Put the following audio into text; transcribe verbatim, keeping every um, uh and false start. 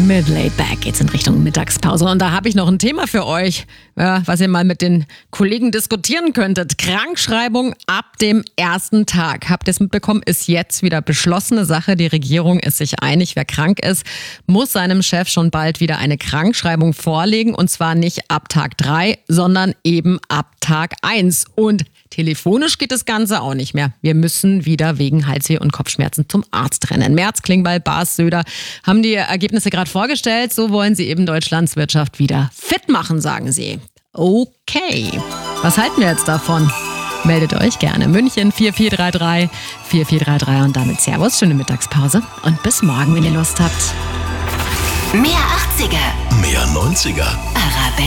Mit Laid Back geht's in Richtung Mittagspause. Und da habe ich noch ein Thema für euch, ja, was ihr mal mit den Kollegen diskutieren könntet. Krankschreibung ab dem ersten Tag. Habt ihr es mitbekommen? Ist jetzt wieder beschlossene Sache. Die Regierung ist sich einig, wer krank ist, muss seinem Chef schon bald wieder eine Krankschreibung vorlegen. Und zwar nicht ab Tag drei, sondern eben ab Tag eins. Und telefonisch geht das Ganze auch nicht mehr. Wir müssen wieder wegen Halsweh und Kopfschmerzen zum Arzt rennen. Merz, Klingbeil, Baas, Söder haben die Ergebnisse gerade vorgestellt. So wollen sie eben Deutschlands Wirtschaft wieder fit machen, sagen sie. Okay, was halten wir jetzt davon? Meldet euch gerne. München vier vier drei drei, vier vier drei drei und damit Servus, schöne Mittagspause und bis morgen, wenn ihr Lust habt. Mehr achtziger. Mehr neunziger. Arabella.